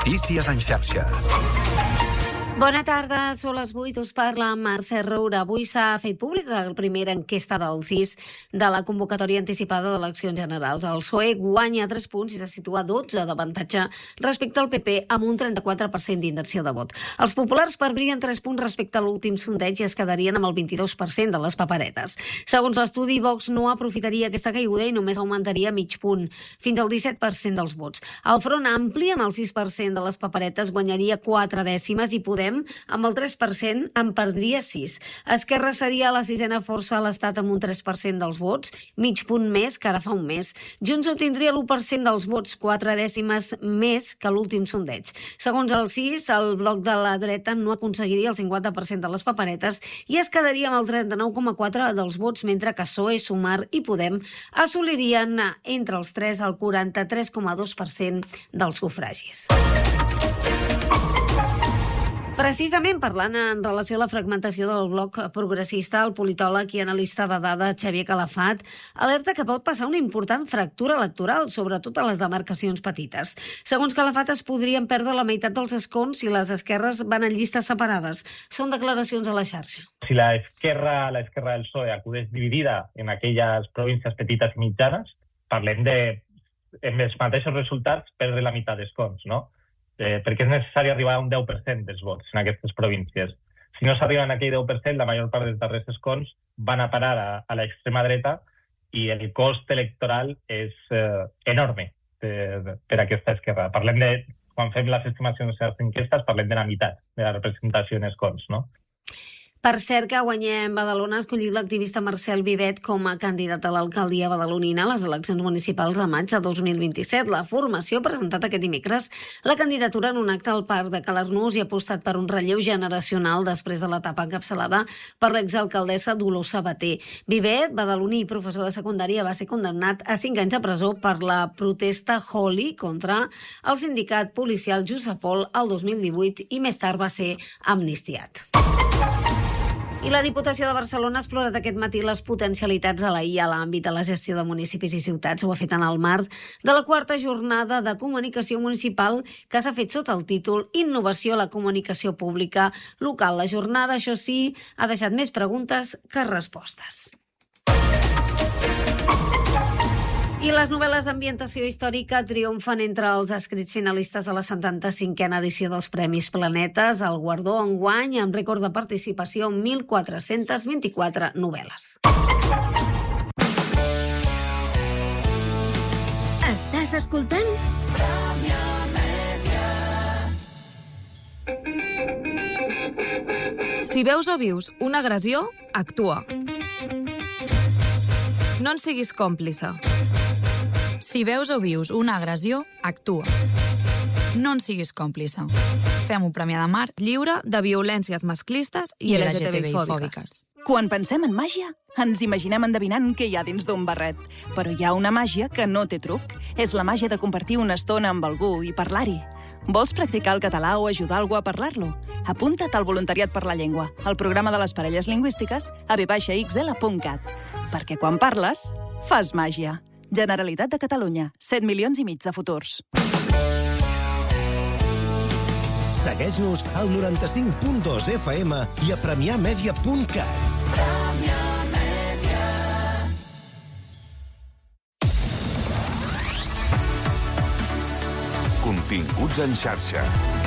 Notícies en xarxa. Bona tarda, són les 8, us parla Mercè Roura. Avui s'ha fet pública la primera enquesta del CIS de la convocatòria anticipada d'eleccions generals. El PSOE guanya 3 punts i se situa 12 d'avantatge respecte al PP amb un 34% d'intenció de vot. Els populars perdrien 3 punts respecte a l'últim sondeig i es quedarien amb el 22% de les paperetes. Segons l'estudi, Vox no aprofitaria aquesta caiguda i només augmentaria mig punt, fins al 17% dels vots. El Front Ampli, amb el 6% de les paperetes, guanyaria 4 dècimes i Podem, amb el 3%, en perdria 6. Esquerra seria la 6ena força a l'Estat amb un 3% dels vots, mig punt més que ara fa un mes. Junts obtindria l'1% dels vots, 4 dècimes més que l'últim sondeig. Segons el CIS, el bloc de la dreta no aconseguiria el 50% de les paperetes i es quedaria amb el 39,4% dels vots, mentre que PSOE, Sumar i Podem assolirien entre els 3 el 43,2% dels sufragis. Precisament parlant en relació a la fragmentació del bloc progressista, el politòleg i analista de dades Xavier Calafat alerta que pot passar una important fractura electoral, sobretot a les demarcacions petites. Segons Calafat, es podrien perdre la meitat dels escons si les esquerres van en llistes separades. Són declaracions a la xarxa. Si la esquerra del PSOE acudeix dividida en aquelles províncies petites i mitjanes, parlem de, amb els mateixos resultats, perdre la meitat d'escons, no? Perquè és necessari arribar a un 10% dels vots en aquestes províncies. Si no s'arriba a aquell 10%, la major part dels darrers escons van a parar a l'extrema dreta i el cost electoral és enorme per a aquesta esquerra. Quan fem les estimacions de les enquestes, parlem de la meitat de la representació en escons, no? Per cert, que Guanyem Badalona ha escollit l'activista Marcel Vivet com a candidat a l'alcaldia badalonina a les eleccions municipals de maig de 2027. La formació ha presentat aquest dimecres la candidatura en un acte al Parc de Calarnús i ha apostat per un relleu generacional després de l'etapa encapçalada per l'exalcaldessa Dolors Sabater. Vivet, badaloní i professor de secundària, va ser condemnat a 5 anys de presó per la protesta Holi contra el sindicat policial Jusapol el 2018 i més tard va ser amnistiat. I la Diputació de Barcelona ha explorat aquest matí les potencialitats de la IA a l'àmbit de la gestió de municipis i ciutats. Ho ha fet en el marc de la 4ª jornada de comunicació municipal que s'ha fet sota el títol Innovació a la comunicació pública local. La jornada, això sí, ha deixat més preguntes que respostes. I les novel·les d'ambientació històrica triomfen entre els escrits finalistes a la 75a edició dels Premis Planetes. El guardó enguany amb rècord de participació amb 1.424 novel·les. Estàs escoltant? Si veus o vius una agressió, actua. No en siguis còmplice. Si veus o vius una agressió, actua. No en siguis còmplice. Fem-ho Premià de Mar, lliure de violències masclistes i LGTBI-fòbiques. Quan pensem en màgia, ens imaginem endevinant què hi ha dins d'un barret. Però hi ha una màgia que no té truc. És la màgia de compartir una estona amb algú i parlar-hi. Vols practicar el català o ajudar algú a parlar-lo? Apunta't al Voluntariat per la Llengua, al programa de les parelles lingüístiques a v-xl.cat. Perquè quan parles, fas màgia. Generalitat de Catalunya, 7,5 milions de futurs. Segueix-nos al 95.2 FM i a premiamedia.cat. Continguts en xarxa.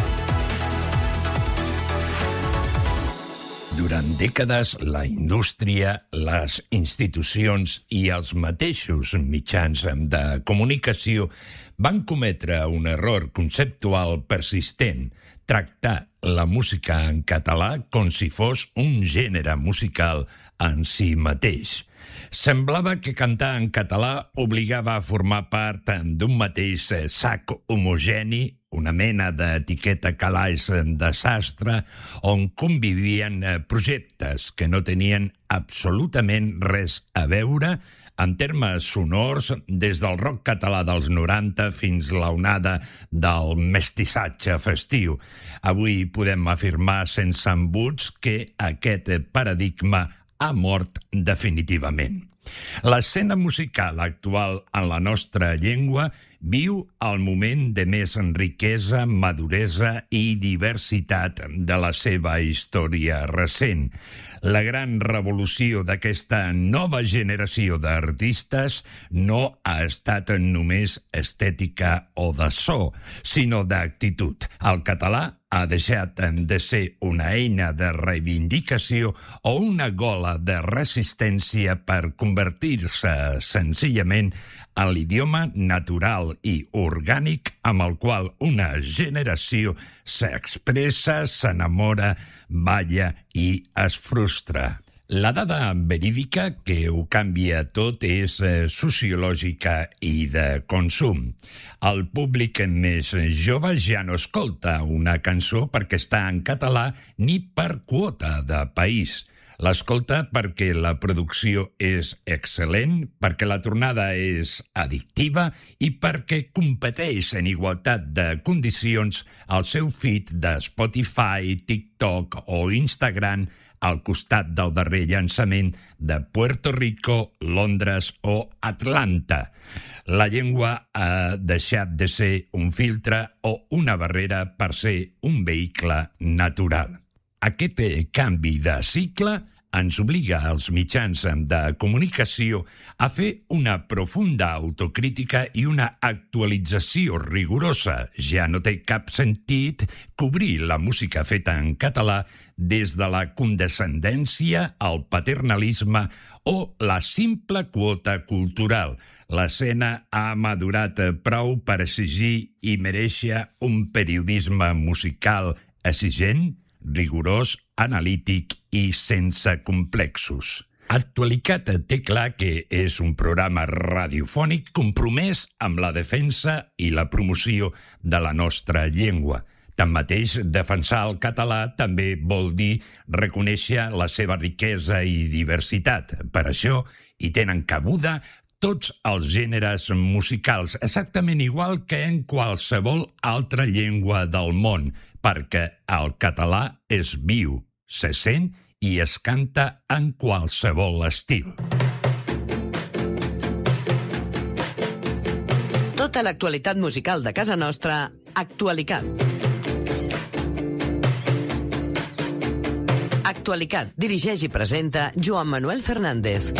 Durant dècades, la indústria, les institucions i els mateixos mitjans de comunicació van cometre un error conceptual persistent, tractar la música en català com si fos un gènere musical en si mateix. Semblava que cantar en català obligava a formar part d'un mateix sac homogeni, una mena d'etiqueta calaix de sastre, on convivien projectes que no tenien absolutament res a veure en termes sonors des del rock català dels 90 fins l'onada del mestissatge festiu. Avui podem afirmar sense embuts que aquest paradigma ha mort definitivament. L'escena musical actual en la nostra llengua viu el moment de més riquesa, maduresa i diversitat de la seva història recent. La gran revolució d'aquesta nova generació d'artistes no ha estat només estètica o de so, sinó d'actitud. El català ha deixat de ser una eina de reivindicació o una gola de resistència per convertir-se senzillament en l'idioma natural i orgànic amb el qual una generació s'expressa, s'enamora, balla i es frustra. La dada verídica que ho canvia tot és sociològica i de consum. El públic més jove ja no escolta una cançó perquè està en català ni per quota de país. L'escolta perquè la producció és excel·lent, perquè la tornada és addictiva i perquè competeix en igualtat de condicions al seu feed de Spotify, TikTok o Instagram al costat del darrer llançament de Puerto Rico, Londres o Atlanta. La llengua ha deixat de ser un filtre o una barrera per ser un vehicle natural. Aquest canvi de cicle ens obliga als mitjans de comunicació a fer una profunda autocrítica i una actualització rigorosa. Ja no té cap sentit cobrir la música feta en català des de la condescendència, el paternalisme o la simple quota cultural. L'escena ha madurat prou per exigir i mereixer un periodisme musical exigent, rigorós, analític i sense complexos. Actualitat té clar que és un programa radiofònic compromès amb la defensa i la promoció de la nostra llengua. Tanmateix, defensar el català també vol dir reconèixer la seva riquesa i diversitat. Per això hi tenen cabuda tots els gèneres musicals, exactament igual que en qualsevol altra llengua del món, perquè el català és viu, se sent i es canta en qualsevol estil. Tota l'actualitat musical de casa nostra, Actualicat. Actualicat dirigeix i presenta Joan Manuel Fernández.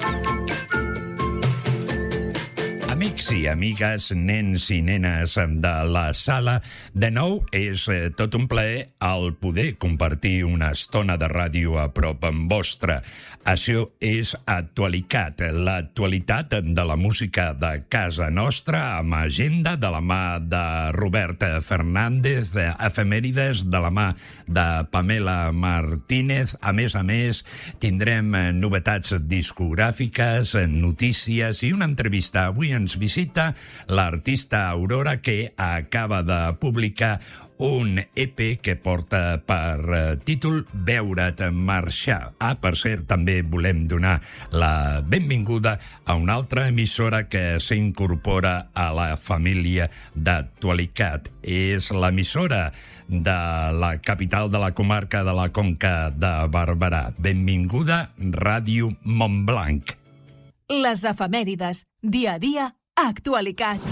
Amics i amigues, nens i nenes de la sala, de nou és tot un plaer el poder compartir una estona de ràdio a prop amb vostre. Això és Actualicat, l'actualitat de la música de casa nostra, amb agenda de la mà de Robert Fernández, efemèrides de la mà de Pamela Martínez. A més, tindrem novetats discogràfiques, notícies i una entrevista. Avui ens visita l'artista Aurora, que acaba de publicar un EP que porta per títol Veure't marxar. Per cert, també volem donar la benvinguda a una altra emissora que s'incorpora a la família d'Actualitat. És l'emissora de la capital de la comarca de la Conca de Barberà. Benvinguda, Ràdio Montblanc. Les efemèrides, dia a dia, Actualitat.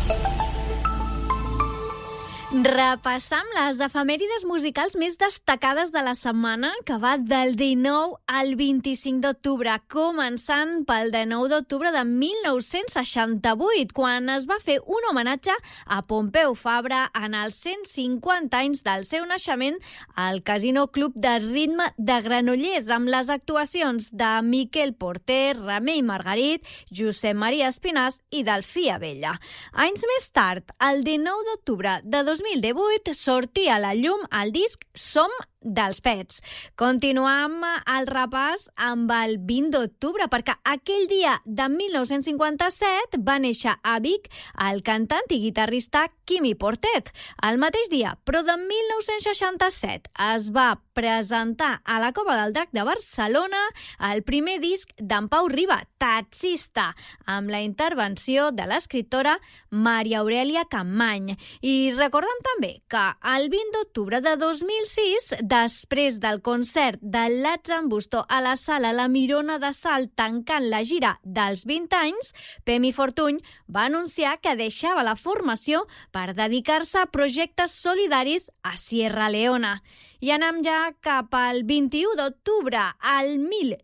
Repassam les efemèrides musicals més destacades de la setmana, que va del 19 al 25 d'octubre, començant pel 19 d'octubre de 1968, quan es va fer un homenatge a Pompeu Fabra en els 150 anys del seu naixement al Casino Club de Ritme de Granollers, amb les actuacions de Miquel Porter, Remei Margarit, Josep Maria Espinàs i Delfí Abella. Anys més tard, el 19 d'octubre de 2018, sortia a la llum el disc Som dels Pets. Continuam el repàs amb el 20 d'octubre, perquè aquell dia de 1957 va néixer a Vic el cantant i guitarrista Quimi Portet. El mateix dia, però de 1967, es va presentar a la Cova del Drac de Barcelona el primer disc d'en Pau Riba, Taxista, amb la intervenció de l'escriptora Maria Aurèlia Campmany. I recordem també que el 20 d'octubre de 2006 Després del concert de Latzambustó a la sala La Mirona de Salt tancant la gira dels 20 anys, Pemi Fortuny va anunciar que deixava la formació per dedicar-se a projectes solidaris a Sierra Leona. I anem ja cap al 21 d'octubre. Al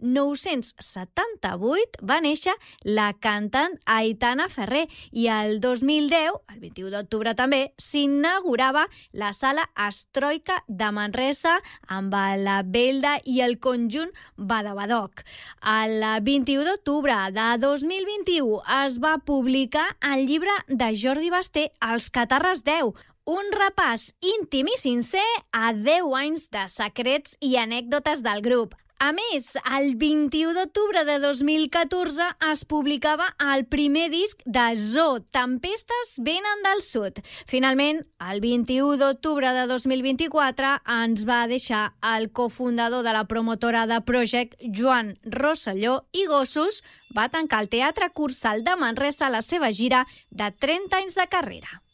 1978 va néixer la cantant Aitana Ferrer i el 2010, el 21 d'octubre també, s'inaugurava la sala Astroika de Manresa amb la Belda i el conjunt Badabadoc. El 21 d'octubre de 2021 es va publicar el llibre de Jordi Basté, Els Catarres 10, un repàs íntim i sincer a 10 anys de secrets i anècdotes del grup. A més, el 21 d'octubre de 2014 es publicava el primer disc de Zoo, Tempestes venen del sud. Finalment, el 21 d'octubre de 2024 ens va deixar el cofundador de la promotora de Project, Joan Rosselló i Gossos, va tancar el Teatre Cursal de Manresa la seva gira de 30 anys de carrera.